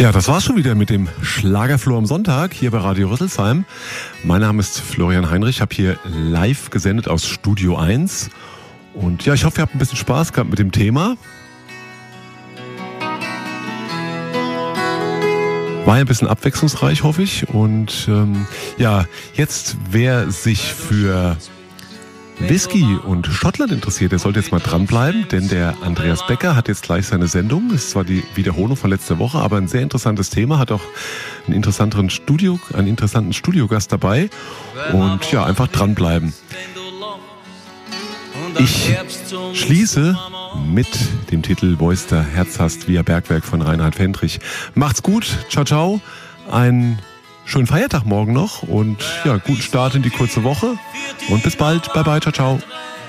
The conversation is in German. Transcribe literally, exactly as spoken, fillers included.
Ja, das war's schon wieder mit dem Schlagerfloh am Sonntag hier bei Radio Rüsselsheim. Mein Name ist Florian Heinrich, ich habe hier live gesendet aus Studio eins. Und ja, ich hoffe, ihr habt ein bisschen Spaß gehabt mit dem Thema. War ja ein bisschen abwechslungsreich, hoffe ich. Und ähm, ja, jetzt, wer sich für Whisky und Schottland interessiert, der sollte jetzt mal dranbleiben, denn der Andreas Becker hat jetzt gleich seine Sendung. Das ist zwar die Wiederholung von letzter Woche, aber ein sehr interessantes Thema, hat auch einen interessanteren Studio, einen interessanten Studiogast dabei. Und ja, einfach dranbleiben. Ich schließe mit dem Titel Wo ist der Herz hast, via Bergwerk von Reinhard Fendrich. Macht's gut, ciao, ciao. Ein schönen Feiertag morgen noch und ja, guten Start in die kurze Woche und bis bald. Bye bye, ciao, ciao.